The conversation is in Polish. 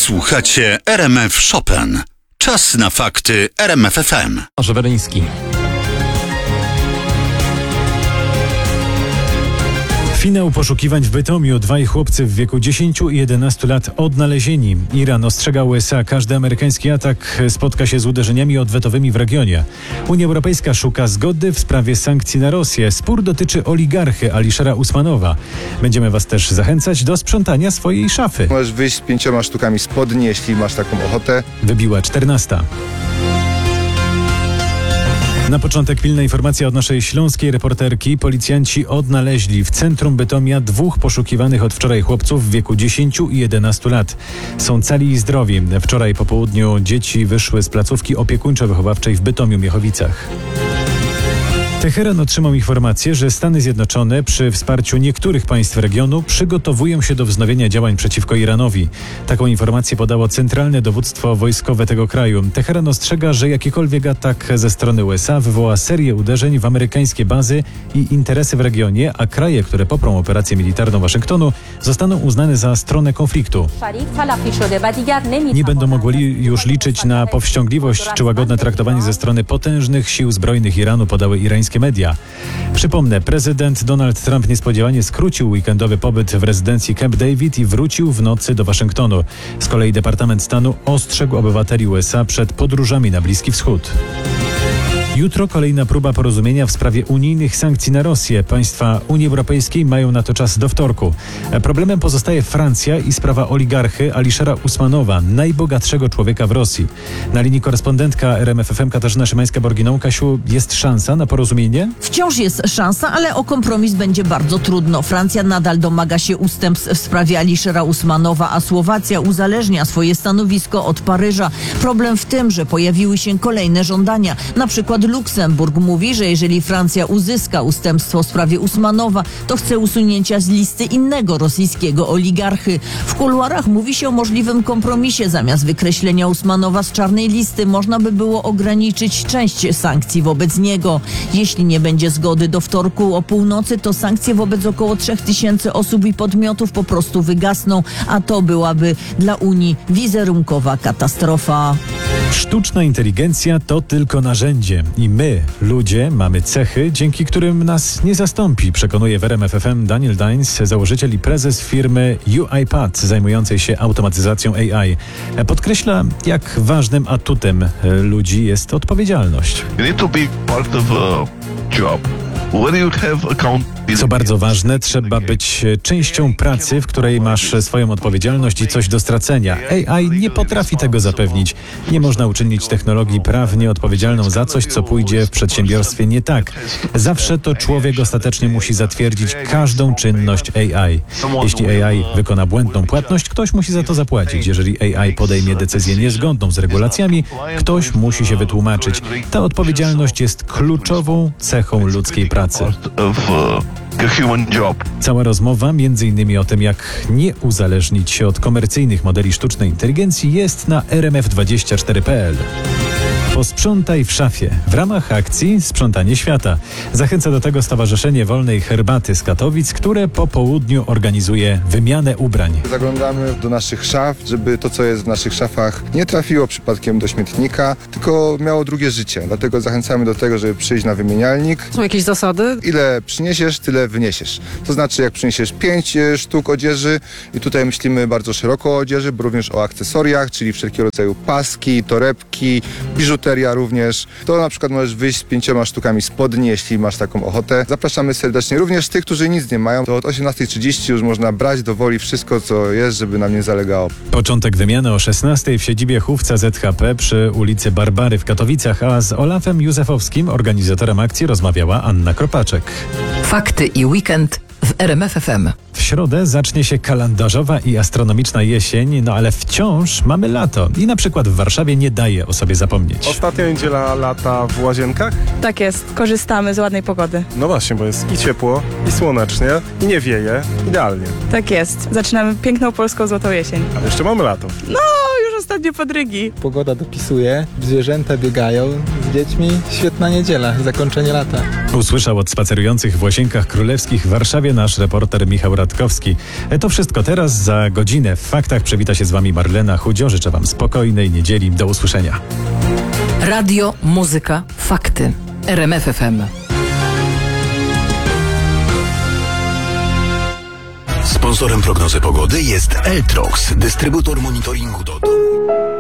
Słuchacie RMF Chopin. Czas na fakty RMF FM. Żeweryński. Finał poszukiwań w Bytomiu. Dwaj chłopcy w wieku 10 i 11 lat odnalezieni. Iran ostrzega USA. Każdy amerykański atak spotka się z uderzeniami odwetowymi w regionie. Unia Europejska szuka zgody w sprawie sankcji na Rosję. Spór dotyczy oligarchy Aliszera Usmanowa. Będziemy Was też zachęcać do sprzątania swojej szafy. Możesz wyjść z 5 sztukami spodni, jeśli masz taką ochotę. Wybiła 14. Na początek pilna informacja od naszej śląskiej reporterki. Policjanci odnaleźli w centrum Bytomia dwóch poszukiwanych od wczoraj chłopców w wieku 10 i 11 lat. Są cali i zdrowi. Wczoraj po południu dzieci wyszły z placówki opiekuńczo-wychowawczej w Bytomiu-Miechowicach. Teheran otrzymał informację, że Stany Zjednoczone przy wsparciu niektórych państw regionu przygotowują się do wznowienia działań przeciwko Iranowi. Taką informację podało centralne dowództwo wojskowe tego kraju. Teheran ostrzega, że jakikolwiek atak ze strony USA wywoła serię uderzeń w amerykańskie bazy i interesy w regionie, a kraje, które poprą operację militarną Waszyngtonu, zostaną uznane za stronę konfliktu. Nie będą mogli już liczyć na powściągliwość czy łagodne traktowanie ze strony potężnych sił zbrojnych Iranu, podały irańskie media. Przypomnę, prezydent Donald Trump niespodziewanie skrócił weekendowy pobyt w rezydencji Camp David i wrócił w nocy do Waszyngtonu. Z kolei Departament Stanu ostrzegł obywateli USA przed podróżami na Bliski Wschód. Jutro kolejna próba porozumienia w sprawie unijnych sankcji na Rosję. Państwa Unii Europejskiej mają na to czas do wtorku. Problemem pozostaje Francja i sprawa oligarchy Aliszera Usmanowa, najbogatszego człowieka w Rosji. Na linii korespondentka RMF FM Katarzyna Szymańska-Borginą. Kasiu, jest szansa na porozumienie? Wciąż jest szansa, ale o kompromis będzie bardzo trudno. Francja nadal domaga się ustępstw w sprawie Aliszera Usmanowa, a Słowacja uzależnia swoje stanowisko od Paryża. Problem w tym, że pojawiły się kolejne żądania. Na przykład Luksemburg mówi, że jeżeli Francja uzyska ustępstwo w sprawie Usmanowa, to chce usunięcia z listy innego rosyjskiego oligarchy. W kuluarach mówi się o możliwym kompromisie. Zamiast wykreślenia Usmanowa z czarnej listy można by było ograniczyć część sankcji wobec niego. Jeśli nie będzie zgody do wtorku o północy, to sankcje wobec około 3000 osób i podmiotów po prostu wygasną, a to byłaby dla Unii wizerunkowa katastrofa. Sztuczna inteligencja to tylko narzędzie. I my, ludzie, mamy cechy, dzięki którym nas nie zastąpi, przekonuje w RMF FM Daniel Dines, założyciel i prezes firmy UiPath zajmującej się automatyzacją AI. Podkreśla, jak ważnym atutem ludzi jest odpowiedzialność. You need to be part of a job. When you have accountability. Co bardzo ważne, trzeba być częścią pracy, w której masz swoją odpowiedzialność i coś do stracenia. AI nie potrafi tego zapewnić. Nie można uczynić technologii prawnie odpowiedzialną za coś, co pójdzie w przedsiębiorstwie nie tak. Zawsze to człowiek ostatecznie musi zatwierdzić każdą czynność AI. Jeśli AI wykona błędną płatność, ktoś musi za to zapłacić. Jeżeli AI podejmie decyzję niezgodną z regulacjami, ktoś musi się wytłumaczyć. Ta odpowiedzialność jest kluczową cechą ludzkiej pracy. Cała rozmowa, m.in. o tym, jak nie uzależnić się od komercyjnych modeli sztucznej inteligencji, jest na rmf24.pl. Posprzątaj w szafie. W ramach akcji Sprzątanie Świata zachęca do tego Stowarzyszenie Wolnej Herbaty z Katowic, które po południu organizuje wymianę ubrań. Zaglądamy do naszych szaf, żeby to, co jest w naszych szafach, nie trafiło przypadkiem do śmietnika, tylko miało drugie życie. Dlatego zachęcamy do tego, żeby przyjść na wymienialnik. Są jakieś zasady? Ile przyniesiesz, tyle wyniesiesz. To znaczy, jak przyniesiesz 5 sztuk odzieży, i tutaj myślimy bardzo szeroko o odzieży, bo również o akcesoriach, czyli wszelkiego rodzaju paski, torebki, biżuteria również. To na przykład możesz wyjść z 5 sztukami spodni, jeśli masz taką ochotę. Zapraszamy serdecznie również tych, którzy nic nie mają. To od 18:30 już można brać do woli wszystko, co jest, żeby nam nie zalegało. Początek wymiany o 16:00 w siedzibie Hufca ZHP przy ulicy Barbary w Katowicach, a z Olafem Józefowskim, organizatorem akcji, rozmawiała Anna Kropaczek. Fakty i weekend w RMF FM. W środę zacznie się kalendarzowa i astronomiczna jesień, no ale wciąż mamy lato i na przykład w Warszawie nie daje o sobie zapomnieć. Ostatnia niedziela lata w Łazienkach? Tak jest, korzystamy z ładnej pogody. No właśnie, bo jest i ciepło, i słonecznie, i nie wieje. Idealnie. Tak jest, zaczynamy piękną polską złotą jesień. Ale jeszcze mamy lato. No, już ostatnio ostatnio podrygi. Pogoda dopisuje, zwierzęta biegają z dziećmi. Świetna niedziela, zakończenie lata. Usłyszał od spacerujących w Łazienkach Królewskich w Warszawie nasz reporter Michał Radkowski. To wszystko teraz. Za godzinę w Faktach przywita się z wami Marlena Chudzio. Życzę wam spokojnej niedzieli. Do usłyszenia. Radio, muzyka, fakty. RMF FM. Sponsorem prognozy pogody jest Eltrox, dystrybutor monitoringu do domu.